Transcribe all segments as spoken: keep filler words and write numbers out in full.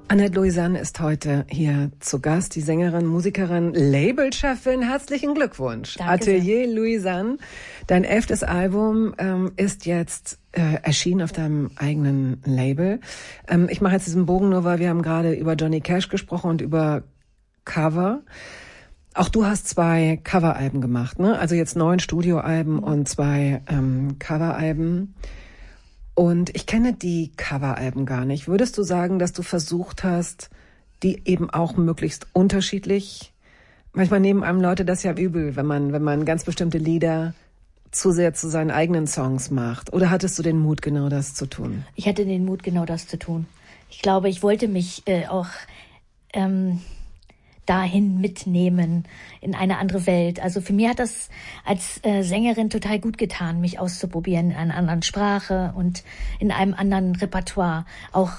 Annette Louisanne ist heute hier zu Gast, die Sängerin, Musikerin, Labelchefin. Herzlichen Glückwunsch. Danke Atelier sehr. Louisanne. Dein elftes Album ähm, ist jetzt äh, erschienen auf deinem eigenen Label. Ähm, ich mache jetzt diesen Bogen nur, weil wir haben gerade über Johnny Cash gesprochen und über Cover. Auch du hast zwei Coveralben gemacht, ne? Also jetzt neun Studioalben mhm. und zwei ähm, Coveralben. Und ich kenne die Coveralben gar nicht. Würdest du sagen, dass du versucht hast, die eben auch möglichst unterschiedlich? Manchmal nehmen einem Leute das ja übel, wenn man, wenn man ganz bestimmte Lieder zu sehr zu seinen eigenen Songs macht. Oder hattest du den Mut, genau das zu tun? Ich hatte den Mut, genau das zu tun. Ich glaube, ich wollte mich äh, auch ähm, dahin mitnehmen in eine andere Welt. Also für mich hat das als äh, Sängerin total gut getan, mich auszuprobieren in einer anderen Sprache und in einem anderen Repertoire. Auch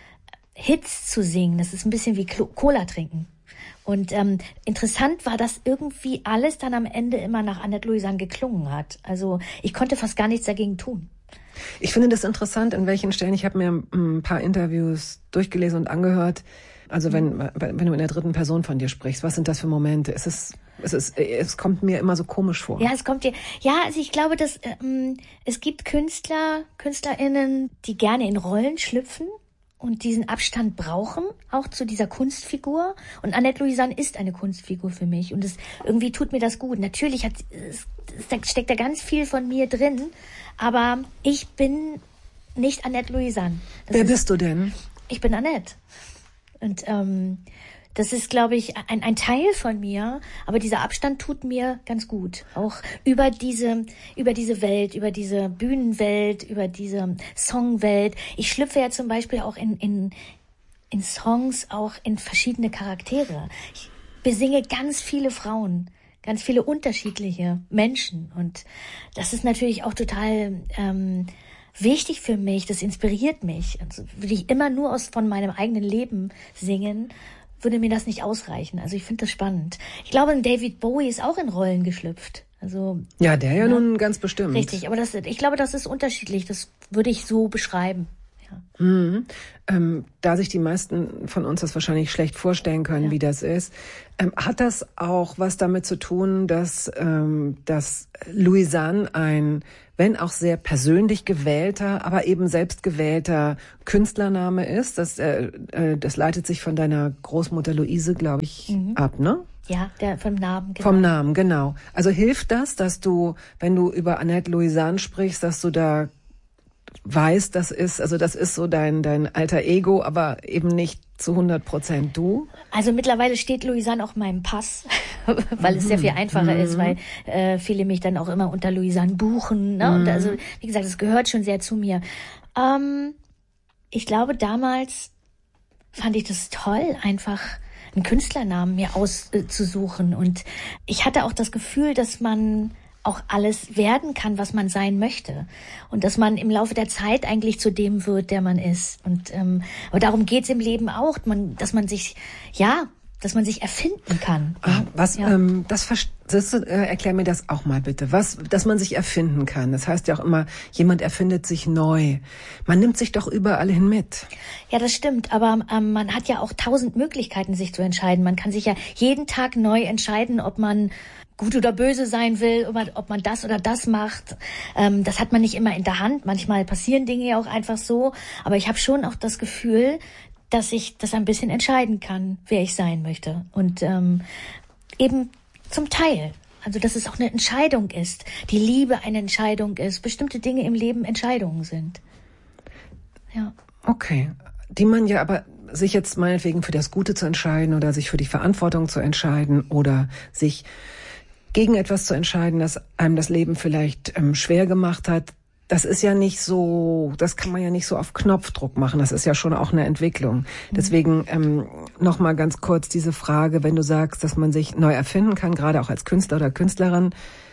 Hits zu singen, das ist ein bisschen wie Klo- Cola trinken. Und ähm, interessant war, dass irgendwie alles dann am Ende immer nach Annette Louisanne geklungen hat. Also ich konnte fast gar nichts dagegen tun. Ich finde das interessant, in welchen Stellen. Ich habe mir ein paar Interviews durchgelesen und angehört. Also wenn, wenn du in der dritten Person von dir sprichst, was sind das für Momente? Es ist, es ist, es kommt mir immer so komisch vor. Ja, es kommt dir, ja, also ich glaube, dass, ähm, es gibt Künstler, KünstlerInnen, die gerne in Rollen schlüpfen und diesen Abstand brauchen, auch zu dieser Kunstfigur. Und Annette Louisanne ist eine Kunstfigur für mich und es, irgendwie tut mir das gut. Natürlich hat, es, es steckt da ganz viel von mir drin, aber ich bin nicht Annette Louisanne. Das Wer ist, bist du denn? Ich bin Annette. Und ähm, das ist, glaube ich, ein, ein Teil von mir, aber dieser Abstand tut mir ganz gut. Auch über diese, über diese Welt, über diese Bühnenwelt, über diese Songwelt. Ich schlüpfe ja zum Beispiel auch in, in, in Songs auch in verschiedene Charaktere. Ich besinge ganz viele Frauen, ganz viele unterschiedliche Menschen. Und das ist natürlich auch total ähm, wichtig für mich, das inspiriert mich. Also würde ich immer nur aus von meinem eigenen Leben singen, würde mir das nicht ausreichen. Also ich finde das spannend. Ich glaube, David Bowie ist auch in Rollen geschlüpft. Also ja, der ja, ja nun ganz bestimmt. Richtig, aber das, ich glaube, das ist unterschiedlich. Das würde ich so beschreiben. Ja. Mhm. Ähm, da sich die meisten von uns das wahrscheinlich schlecht vorstellen können, ja. wie das ist, ähm, hat das auch was damit zu tun, dass, ähm, dass Louisanne ein, wenn auch sehr persönlich gewählter, aber eben selbst gewählter Künstlername ist? Das, äh, äh, das leitet sich von deiner Großmutter Luise, glaube ich, mhm. ab, ne? Ja, der vom Namen, genau. Vom Namen, genau. Also hilft das, dass du, wenn du über Annette Louisanne sprichst, dass du da weißt, das ist, also das ist so dein, dein alter Ego, aber eben nicht zu hundert Prozent du? Also mittlerweile steht Louisanne auch in meinem Pass, weil mhm. es sehr viel einfacher mhm. ist, weil äh, viele mich dann auch immer unter Louisanne buchen. Ne? Mhm. Und also, wie gesagt, es gehört schon sehr zu mir. Ähm, ich glaube, damals fand ich das toll, einfach einen Künstlernamen mir auszusuchen. Äh, und ich hatte auch das Gefühl, dass man auch alles werden kann, was man sein möchte. Und dass man im Laufe der Zeit eigentlich zu dem wird, der man ist. Und ähm, aber darum geht's im Leben auch, man, dass man sich, ja, dass man sich erfinden kann. Ach, was, ja. ähm, das, das äh, erklär mir das auch mal bitte. Was, dass man sich erfinden kann. Das heißt ja auch immer, jemand erfindet sich neu. Man nimmt sich doch überall hin mit. Ja, das stimmt. Aber ähm, man hat ja auch tausend Möglichkeiten, sich zu entscheiden. Man kann sich ja jeden Tag neu entscheiden, ob man gut oder böse sein will, ob man, ob man das oder das macht. Ähm, das hat man nicht immer in der Hand. Manchmal passieren Dinge ja auch einfach so. Aber ich habe schon auch das Gefühl, dass ich das ein bisschen entscheiden kann, wer ich sein möchte. Und ähm, eben zum Teil. Also dass es auch eine Entscheidung ist. Die Liebe eine Entscheidung ist. Bestimmte Dinge im Leben Entscheidungen sind. Ja. Okay. Die man ja aber sich jetzt meinetwegen für das Gute zu entscheiden oder sich für die Verantwortung zu entscheiden oder sich gegen etwas zu entscheiden, das einem das Leben vielleicht ähm, schwer gemacht hat, das ist ja nicht so, das kann man ja nicht so auf Knopfdruck machen. Das ist ja schon auch eine Entwicklung. Mhm. Deswegen ähm, noch mal ganz kurz diese Frage, wenn du sagst, dass man sich neu erfinden kann, gerade auch als Künstler oder Künstlerin,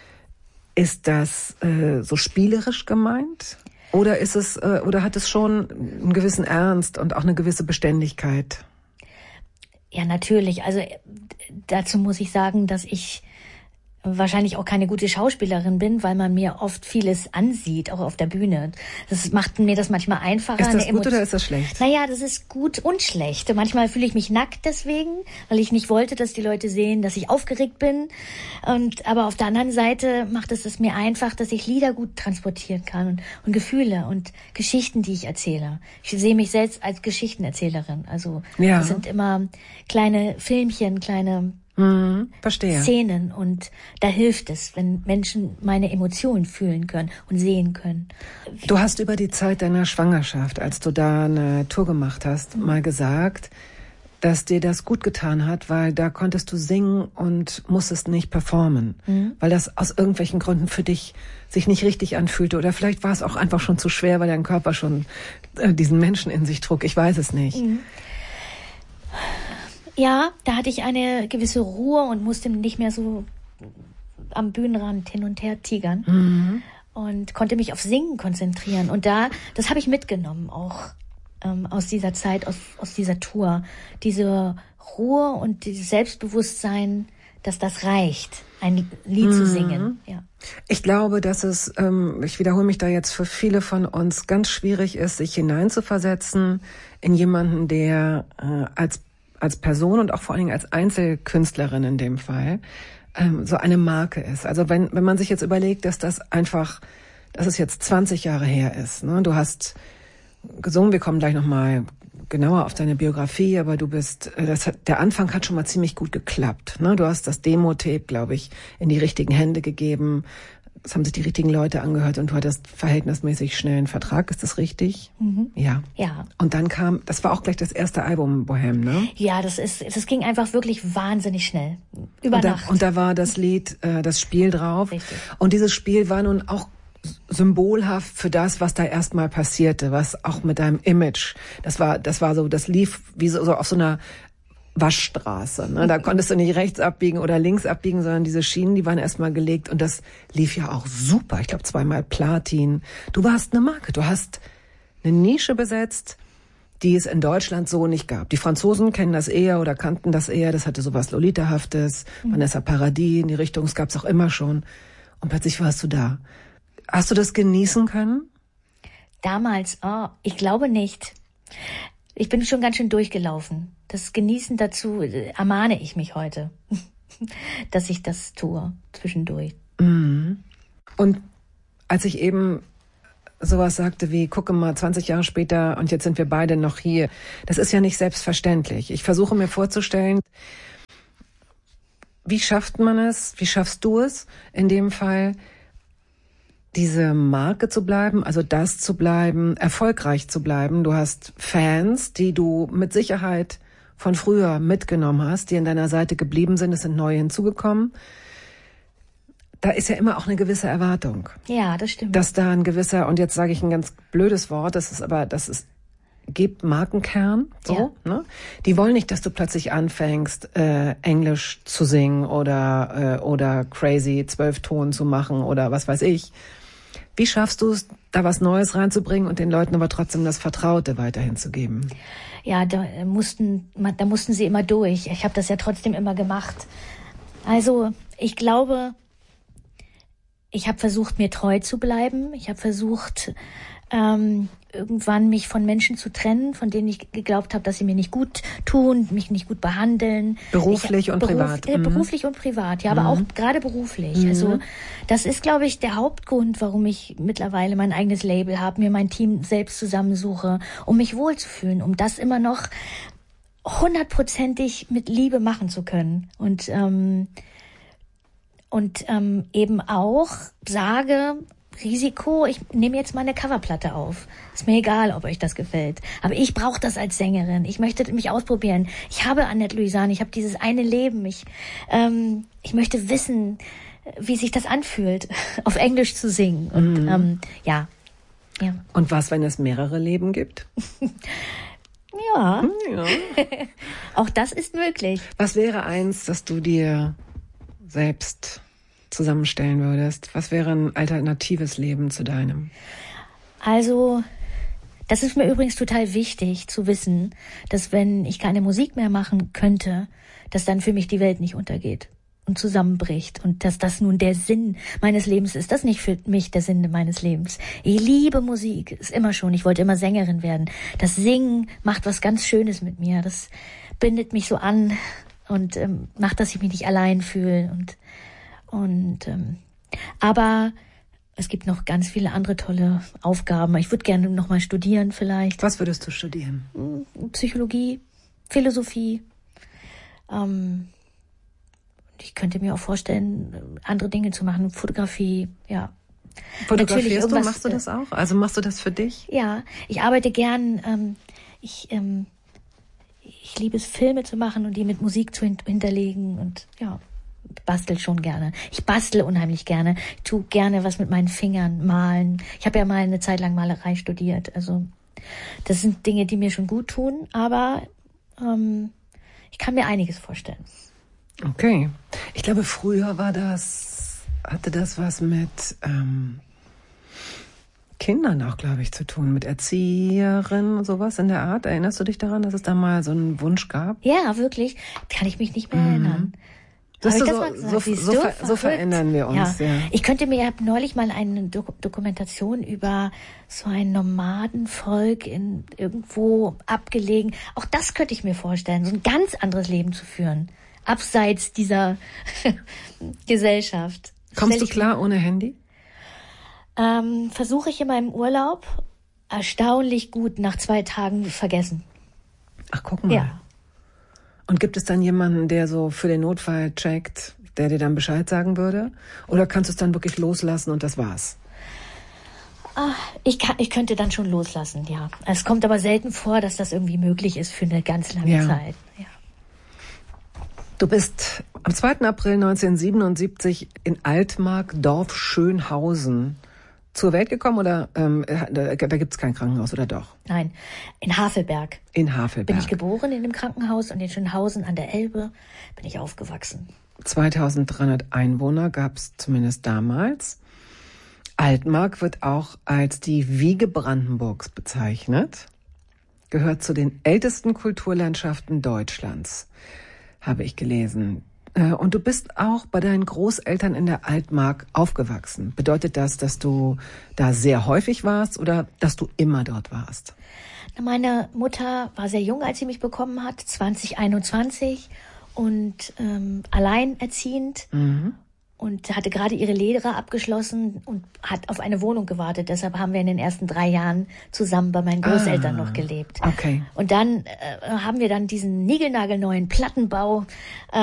ist das äh, so spielerisch gemeint? Oder ist es, äh, oder hat es schon einen gewissen Ernst und auch eine gewisse Beständigkeit? Ja, natürlich. Also dazu muss ich sagen, dass ich wahrscheinlich auch keine gute Schauspielerin bin, weil man mir oft vieles ansieht, auch auf der Bühne. Das macht mir das manchmal einfacher. Ist das gut oder ist das schlecht? Naja, das ist gut und schlecht. Manchmal fühle ich mich nackt deswegen, weil ich nicht wollte, dass die Leute sehen, dass ich aufgeregt bin. Und aber auf der anderen Seite macht es es mir einfach, dass ich Lieder gut transportieren kann und, und Gefühle und Geschichten, die ich erzähle. Ich sehe mich selbst als Geschichtenerzählerin. Also ja. Das sind immer kleine Filmchen, kleine Mhm, verstehe. Szenen, und da hilft es, wenn Menschen meine Emotionen fühlen können und sehen können. Du hast über die Zeit deiner Schwangerschaft, als du da eine Tour gemacht hast, mhm. mal gesagt, dass dir das gut getan hat, weil da konntest du singen und musstest nicht performen, mhm. weil das aus irgendwelchen Gründen für dich sich nicht richtig anfühlte, oder vielleicht war es auch einfach schon zu schwer, weil dein Körper schon äh, diesen Menschen in sich trug. Ich weiß es nicht. Mhm. Ja, da hatte ich eine gewisse Ruhe und musste nicht mehr so am Bühnenrand hin und her tigern mhm. und konnte mich auf Singen konzentrieren. Und da, das habe ich mitgenommen auch ähm, aus dieser Zeit, aus, aus dieser Tour. Diese Ruhe und dieses Selbstbewusstsein, dass das reicht, ein Lied mhm. zu singen. Ja. Ich glaube, dass es, ähm, ich wiederhole mich da jetzt, für viele von uns ganz schwierig ist, sich hineinzuversetzen in jemanden, der äh, als als Person und auch vor allen Dingen als Einzelkünstlerin in dem Fall, ähm, so eine Marke ist. Also wenn wenn man sich jetzt überlegt, dass das einfach, dass es jetzt zwanzig Jahre her ist, ne? Du hast gesungen, wir kommen gleich nochmal genauer auf deine Biografie, aber du bist, das hat, der Anfang hat schon mal ziemlich gut geklappt, ne? Du hast das Demo-Tape, glaube ich, in die richtigen Hände gegeben. Es haben sich die richtigen Leute angehört und du hattest verhältnismäßig schnell einen Vertrag. Ist das richtig? Mhm. Ja. Ja. Und dann kam, das war auch gleich das erste Album Bohème, ne? Ja, das ist, das ging einfach wirklich wahnsinnig schnell. Über und da, Nacht. Und da war das Lied, äh, das Spiel drauf. Richtig. Und dieses Spiel war nun auch symbolhaft für das, was da erstmal passierte, was auch mit deinem Image, das war, das war so, das lief wie so, so auf so einer Waschstraße, ne? Da konntest du nicht rechts abbiegen oder links abbiegen, sondern diese Schienen, die waren erstmal gelegt, und das lief ja auch super. Ich glaube, zweimal Platin. Du warst eine Marke. Du hast eine Nische besetzt, die es in Deutschland so nicht gab. Die Franzosen kennen das eher oder kannten das eher. Das hatte sowas Lolita-haftes. Mhm. Vanessa Paradis, in die Richtung, es gab's auch immer schon. Und plötzlich warst du da. Hast du das genießen können? Damals, oh, ich glaube nicht. Ich bin schon ganz schön durchgelaufen. Das Genießen dazu äh, ermahne ich mich heute, dass ich das tue zwischendurch. Mhm. Und als ich eben sowas sagte wie, gucke mal, zwanzig Jahre später und jetzt sind wir beide noch hier, das ist ja nicht selbstverständlich. Ich versuche mir vorzustellen, wie schafft man es, wie schaffst du es in dem Fall, diese Marke zu bleiben, also das zu bleiben, erfolgreich zu bleiben. Du hast Fans, die du mit Sicherheit von früher mitgenommen hast, die an deiner Seite geblieben sind, es sind neue hinzugekommen. Da ist ja immer auch eine gewisse Erwartung. Ja, das stimmt. Dass da ein gewisser, und jetzt sage ich ein ganz blödes Wort, das ist aber, das ist, gibt Markenkern, so, ja. Ne? Die wollen nicht, dass du plötzlich anfängst, äh, Englisch zu singen oder, äh, oder crazy Zwölfton zu machen oder was weiß ich. Wie schaffst du es, da was Neues reinzubringen und den Leuten aber trotzdem das Vertraute weiterhin zu geben? Ja, da mussten, da mussten sie immer durch. Ich habe das ja trotzdem immer gemacht. Also ich glaube, ich habe versucht, mir treu zu bleiben. Ich habe versucht, ähm, irgendwann mich von Menschen zu trennen, von denen ich geglaubt habe, dass sie mir nicht gut tun, mich nicht gut behandeln. Beruflich ich, und beruf, privat. Äh, mhm. Beruflich und privat, ja, aber mhm. auch gerade beruflich. Mhm. Also das ist, glaube ich, der Hauptgrund, warum ich mittlerweile mein eigenes Label habe, mir mein Team selbst zusammensuche, um mich wohlzufühlen, um das immer noch hundertprozentig mit Liebe machen zu können. Und ähm, und ähm, eben auch sage, Risiko, ich nehme jetzt mal eine Coverplatte auf. Ist mir egal, ob euch das gefällt. Aber ich brauche das als Sängerin. Ich möchte mich ausprobieren. Ich habe Annette Louisan, ich habe dieses eine Leben. Ich, ähm, ich möchte wissen, wie sich das anfühlt, auf Englisch zu singen. Und mhm. ähm, ja. ja. Und was, wenn es mehrere Leben gibt? ja. ja. Auch das ist möglich. Was wäre eins, das du dir selbst zusammenstellen würdest? Was wäre ein alternatives Leben zu deinem? Also, das ist mir übrigens total wichtig zu wissen, dass wenn ich keine Musik mehr machen könnte, dass dann für mich die Welt nicht untergeht. und zusammenbricht und dass das nun der Sinn meines Lebens ist. Das ist nicht für mich der Sinn meines Lebens. Ich liebe Musik, ist immer schon. Ich wollte immer Sängerin werden. Das Singen macht was ganz Schönes mit mir. Das bindet mich so an und ähm, macht, dass ich mich nicht allein fühle. Und, und ähm, aber es gibt noch ganz viele andere tolle Aufgaben. Ich würde gerne noch mal studieren vielleicht. Was würdest du studieren? Psychologie, Philosophie. Ähm, Ich könnte mir auch vorstellen, andere Dinge zu machen, Fotografie, ja. Fotografierst du, machst du das auch? Also machst du das für dich? Ja, ich arbeite gern, ähm, ich, ähm, ich liebe es, Filme zu machen und die mit Musik zu hinterlegen und ja, bastel schon gerne. Ich bastle unheimlich gerne, ich tue gerne was mit meinen Fingern, malen. Ich habe ja mal eine Zeit lang Malerei studiert, also das sind Dinge, die mir schon gut tun, aber ähm, ich kann mir einiges vorstellen. Okay. Ich glaube, früher war das, hatte das was mit ähm, Kindern auch, glaube ich, zu tun, mit Erzieherinnen und sowas in der Art. Erinnerst du dich daran, dass es da mal so einen Wunsch gab? Ja, wirklich. Kann ich mich nicht mehr mhm. erinnern. Das so, so, so, so, ver, so verändern wir uns. Ja. Ja. Ich könnte mir, ich habe neulich mal eine Dok- Dokumentation über so ein Nomadenvolk in irgendwo abgelegen. Auch das könnte ich mir vorstellen, so ein ganz anderes Leben zu führen. Abseits dieser Gesellschaft. Kommst du klar ohne Handy? Ähm, versuche ich in meinem Urlaub erstaunlich gut nach zwei Tagen vergessen. Ach, guck mal. Ja. Und gibt es dann jemanden, der so für den Notfall checkt, der dir dann Bescheid sagen würde? Oder kannst du es dann wirklich loslassen und das war's? Ach, ich, kann, ich könnte dann schon loslassen, ja. Es kommt aber selten vor, dass das irgendwie möglich ist für eine ganz lange ja. Zeit. Ja. Du bist am zweiten April neunzehnhundertsiebenundsiebzig in Altmark, Dorf Schönhausen, zur Welt gekommen oder ähm, da, da gibt es kein Krankenhaus oder doch? Nein, in Havelberg. In Havelberg. Bin ich geboren in dem Krankenhaus und in Schönhausen an der Elbe bin ich aufgewachsen. zweitausenddreihundert Einwohner gab es zumindest damals. Altmark wird auch als die Wiege Brandenburgs bezeichnet, gehört zu den ältesten Kulturlandschaften Deutschlands, habe ich gelesen. Und du bist auch bei deinen Großeltern in der Altmark aufgewachsen. Bedeutet das, dass du da sehr häufig warst oder dass du immer dort warst? Meine Mutter war sehr jung, als sie mich bekommen hat, zwanzig einundzwanzig und ähm, alleinerziehend. Mhm. Und hatte gerade ihre Lehre abgeschlossen und hat auf eine Wohnung gewartet. Deshalb haben wir in den ersten drei Jahren zusammen bei meinen Großeltern ah, noch gelebt. Okay. Und dann äh, haben wir dann diesen niegelnagelneuen Plattenbau